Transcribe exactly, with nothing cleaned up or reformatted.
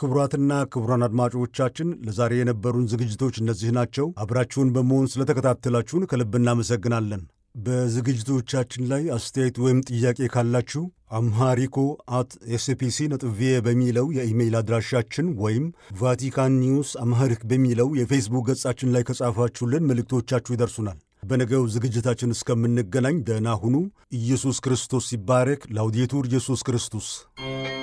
ክቡራትና ክቡራን አድማጮቻችን ለዛሬ የነበሩን ዝግጅቶች እነዚህ ናቸው። አብራችሁን በመሆን ስለተከታተላችሁን ከልብ እናመሰግናለን። በዝግጅቶቻችን ላይ አስተያየት ወይም ጥያቄ ካላችሁ አምሃሪኮ አት ኤስፒሲ ነጥብ ቪኦኤ በሚለው የኢሜይል አድራሻችን ወይም ቫቲካን ኒውስ አምሃሪክ በሚለው የፌስቡክ ገጻችን ላይ ከጻፋችሁልን መልእክቶቻችሁ ይደርሱናል። በነገው ዝግጅታችን እስከምንገናኝ ደህና ሁኑ። ኢየሱስ ክርስቶስ ይባረክ። ላውዴቱር ኢየሱስ ክርስቶስ